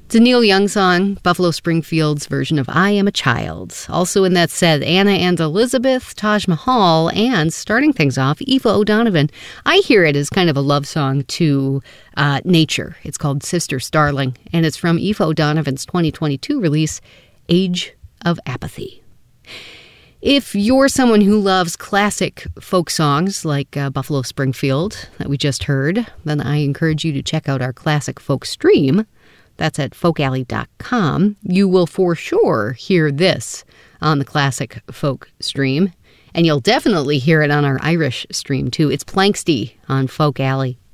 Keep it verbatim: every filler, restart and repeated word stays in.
It's a Neil Young song, Buffalo Springfield's version of I Am a Child. Also in that set, Anna and Elizabeth, Taj Mahal, and starting things off, Aoife O'Donovan. I hear it as kind of a love song to uh, nature. It's called Sister Starling, and it's from Aoife O'Donovan's twenty twenty-two release, Age of Apathy. If you're someone who loves classic folk songs like uh, Buffalo Springfield that we just heard, then I encourage you to check out our Classic Folk stream. That's at folk alley dot com. You will for sure hear this on the Classic Folk stream, and you'll definitely hear it on our Irish stream too. It's Planxty on Folk Alley.